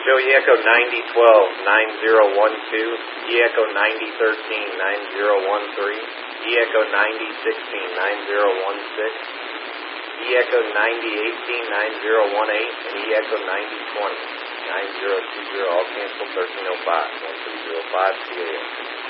Joey Echo 9012 9012, Echo 9013 9013, Echo 9016 9016, Echo 9018 9018, and Echo 9020 9020. All canceled 1305 1305 CAS.